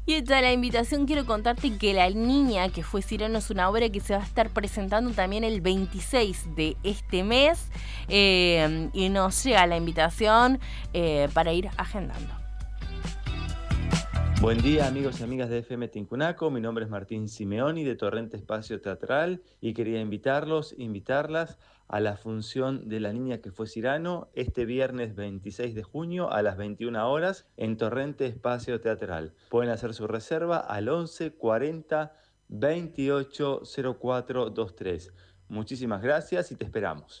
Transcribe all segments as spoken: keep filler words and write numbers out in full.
Y hecha la invitación, quiero contarte que La Niña que fue Cirano es una obra que se va a estar presentando también el veintiséis de este mes, eh, y nos llega la invitación eh, para ir agendando. Buen día, amigos y amigas de F M Tincunaco. Mi nombre es Martín Simeoni de Torrente Espacio Teatral y quería invitarlos, invitarlas a la función de La Niña que fue Cirano este viernes veintiséis de junio a las veintiuna horas en Torrente Espacio Teatral. Pueden hacer su reserva al once cuarenta veintiocho cero cuatro veintitrés. Muchísimas gracias y te esperamos.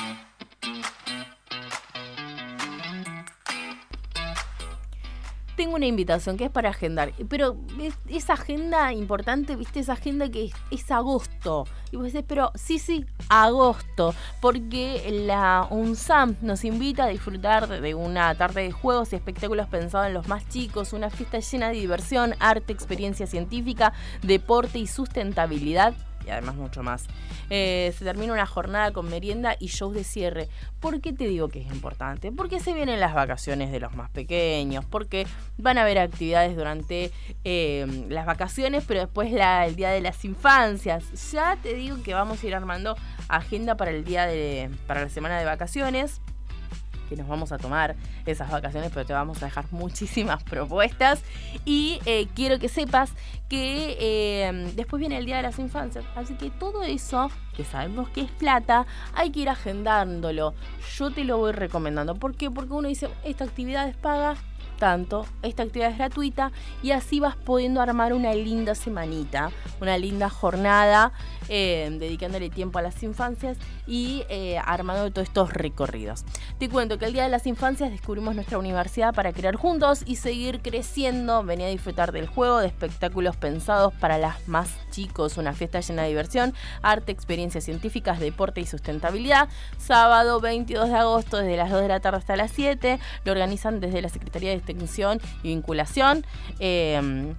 Tengo una invitación que es para agendar, pero esa agenda importante, ¿viste? Esa agenda que es, es agosto. Y vos decís, pero sí, sí, agosto, porque la UNSAM nos invita a disfrutar de una tarde de juegos y espectáculos pensados en los más chicos, una fiesta llena de diversión, arte, experiencia científica, deporte y sustentabilidad. Y además mucho más. Eh, se termina una jornada con merienda y shows de cierre. ¿Por qué te digo que es importante? Porque se vienen las vacaciones de los más pequeños, porque van a haber actividades durante eh, las vacaciones, pero después la, el día de las infancias. Ya te digo que vamos a ir armando agenda para el día de, para la semana de vacaciones, que nos vamos a tomar esas vacaciones, pero te vamos a dejar muchísimas propuestas. Y eh, quiero que sepas que eh, después viene el Día de las Infancias, así que todo eso, que sabemos que es plata, hay que ir agendándolo. Yo te lo voy recomendando. ¿Por qué? Porque uno dice, esta actividad es paga tanto, esta actividad es gratuita, y así vas pudiendo armar una linda semanita, una linda jornada, eh, dedicándole tiempo a las infancias y eh, armando todos estos recorridos. Te cuento que el Día de las Infancias descubrimos nuestra universidad para crear juntos y seguir creciendo. Vení a disfrutar del juego, de espectáculos pensados para las más chicos, una fiesta llena de diversión, arte, experiencias científicas, deporte y sustentabilidad. Sábado veintidós de agosto desde las dos de la tarde hasta las siete. Lo organizan desde la Secretaría de Extensión y Vinculación eh,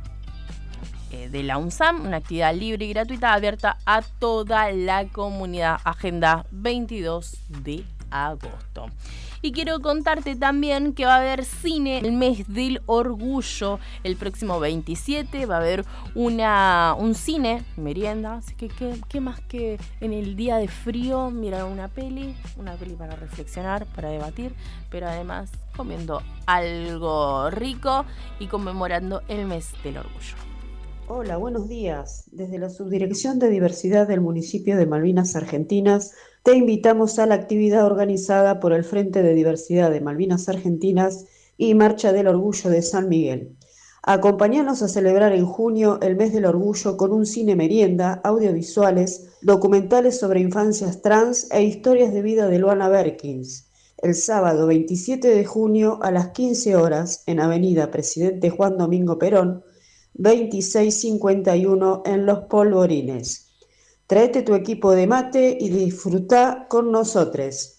eh, de la UNSAM, una actividad libre y gratuita abierta a toda la comunidad. Agenda veintidós de agosto. Y quiero contarte también que va a haber cine el mes del orgullo. El próximo veintisiete va a haber una, un cine, merienda. Así que ¿qué, qué más que en el día de frío mirar una peli? Una peli para reflexionar, para debatir, pero además comiendo algo rico y conmemorando el mes del orgullo. Hola, buenos días. Desde la Subdirección de Diversidad del municipio de Malvinas Argentinas, te invitamos a la actividad organizada por el Frente de Diversidad de Malvinas Argentinas y Marcha del Orgullo de San Miguel. Acompáñanos a celebrar en junio el mes del orgullo con un cine merienda, audiovisuales, documentales sobre infancias trans e historias de vida de Luana Berkins. El sábado veintisiete de junio a las quince horas en Avenida Presidente Juan Domingo Perón, veintiséis cincuenta y uno en Los Polvorines. Tráete tu equipo de mate y disfruta con nosotros.